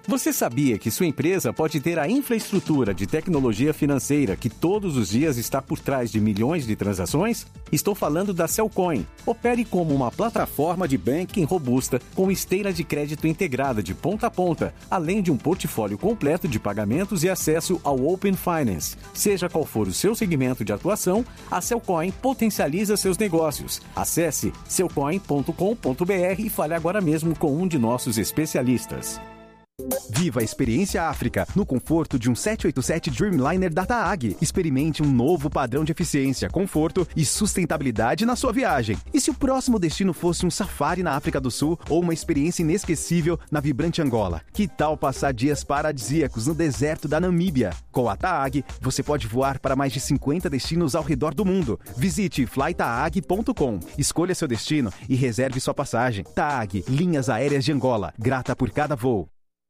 Você sabia que sua empresa pode ter a infraestrutura de tecnologia financeira que todos os dias está por trás de milhões de transações? Estou falando da Cellcoin. Opere como uma plataforma de banking robusta com esteira de crédito integrada de ponta a ponta, além de um portfólio completo de pagamentos e acesso ao Open Finance. Seja qual for o seu segmento de atuação, a Cellcoin potencializa seus negócios. Acesse cellcoin.com.br e fale agora mesmo com um de nossos especialistas. Viva a experiência África no conforto de um 787 Dreamliner da TAAG. Experimente um novo padrão de eficiência, conforto e sustentabilidade na sua viagem. E se o próximo destino fosse um safari na África do Sul ou uma experiência inesquecível na vibrante Angola? Que tal passar dias paradisíacos no deserto da Namíbia? Com a TAAG, você pode voar para mais de 50 destinos ao redor do mundo. Visite flytaag.com, escolha seu destino e reserve sua passagem. TAAG, Linhas Aéreas de Angola. Grata por cada voo.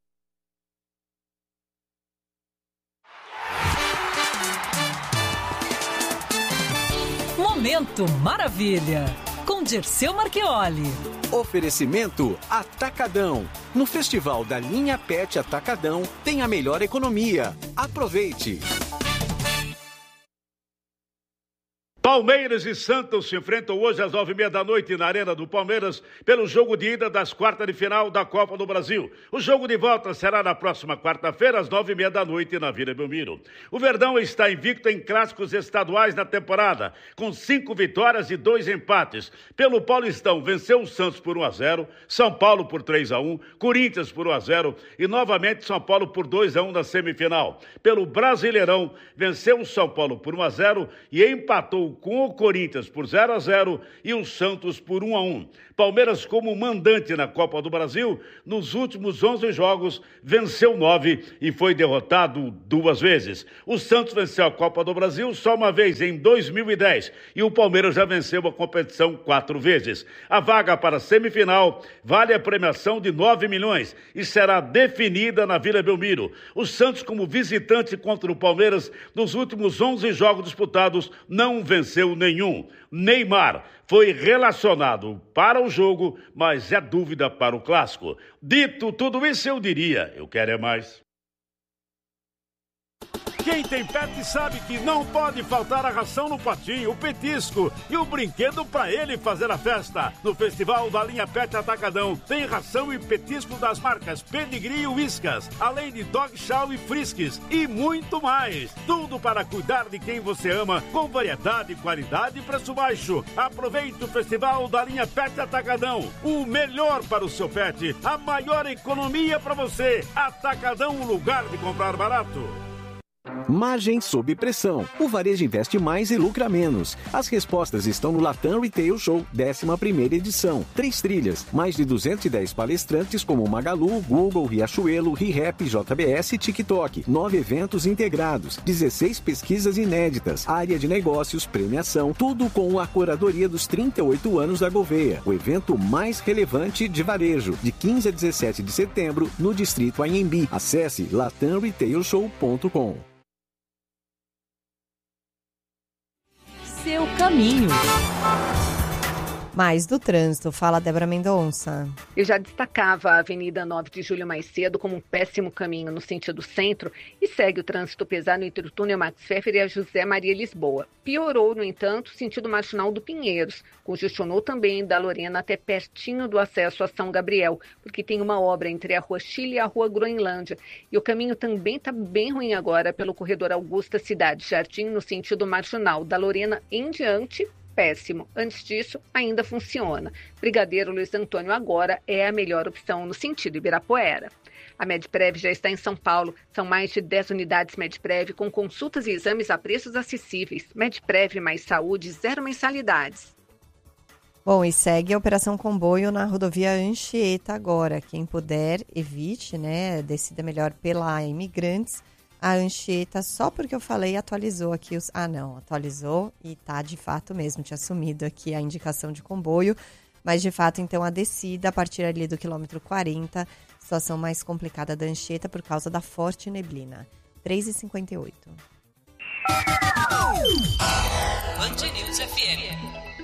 Momento Maravilha, com Dirceu Marchioli. Oferecimento Atacadão. No Festival da Linha Pet Atacadão tem a melhor economia. Aproveite! Palmeiras e Santos se enfrentam hoje às 9h30 na Arena do Palmeiras pelo jogo de ida das quartas de final da Copa do Brasil. O jogo de volta será na próxima quarta-feira às 9h30 na Vila Belmiro. O Verdão está invicto em clássicos estaduais na temporada, com 5 vitórias e 2 empates. Pelo Paulistão, venceu o Santos por 1-0, São Paulo por 3-1, Corinthians por 1-0 e novamente São Paulo por 2-1 na semifinal. Pelo Brasileirão, venceu o São Paulo por 1-0 e empatou com o Corinthians por 0-0 e o Santos por 1-1. Palmeiras, como mandante na Copa do Brasil, nos últimos 11 jogos, venceu 9 e foi derrotado 2 vezes. O Santos venceu a Copa do Brasil só uma vez, em 2010, e o Palmeiras já venceu a competição 4 vezes. A vaga para a semifinal vale a premiação de 9 milhões e será definida na Vila Belmiro. O Santos, como visitante contra o Palmeiras, nos últimos 11 jogos disputados, não venceu nenhum. Neymar foi relacionado para o jogo, mas é dúvida para o clássico. Dito tudo isso, eu diria, eu quero é mais. Quem tem pet sabe que não pode faltar a ração no potinho, o petisco e o brinquedo para ele fazer a festa. No Festival da Linha Pet Atacadão tem ração e petisco das marcas Pedigree e Whiskas, além de Dog Chow e Friskies e muito mais. Tudo para cuidar de quem você ama, com variedade, qualidade e preço baixo. Aproveite o Festival da Linha Pet Atacadão. O melhor para o seu pet, a maior economia para você. Atacadão, o lugar de comprar barato. Margem sob pressão. O varejo investe mais e lucra menos. As respostas estão no Latam Retail Show, 11ª edição. 3 trilhas, mais de 210 palestrantes como Magalu, Google, Riachuelo, ReHap, JBS e TikTok. 9 eventos integrados, 16 pesquisas inéditas, área de negócios, premiação, tudo com a curadoria dos 38 anos da Gouveia. O evento mais relevante de varejo, de 15 a 17 de setembro, no Distrito Anhembi. Acesse latamretailshow.com. Seu caminho. Mais do trânsito, fala Débora Mendonça. Eu já destacava a Avenida 9 de Julho mais cedo como um péssimo caminho no sentido centro e segue o trânsito pesado entre o túnel Max Pfeffer e a José Maria Lisboa. Piorou, no entanto, o sentido marginal do Pinheiros. Congestionou também da Lorena até pertinho do acesso a São Gabriel, porque tem uma obra entre a Rua Chile e a Rua Groenlândia. E o caminho também está bem ruim agora pelo corredor Augusta Cidade Jardim, no sentido marginal. Da Lorena em diante, péssimo. Antes disso, ainda funciona. Brigadeiro Luiz Antônio agora é a melhor opção no sentido Ibirapuera. A Medprev já está em São Paulo. São mais de 10 unidades Medprev com consultas e exames a preços acessíveis. Medprev mais saúde, 0 mensalidades. Bom, e segue a Operação Comboio na rodovia Anchieta agora. Quem puder, evite, né? Decida melhor pela Imigrantes. A Anchieta, só porque eu falei, atualizou aqui os... Ah, não, atualizou e tá de fato mesmo, tinha sumido aqui a indicação de comboio. Mas de fato, então, a descida a partir ali do quilômetro 40, situação mais complicada da Anchieta por causa da forte neblina. 3h58. Band News FM.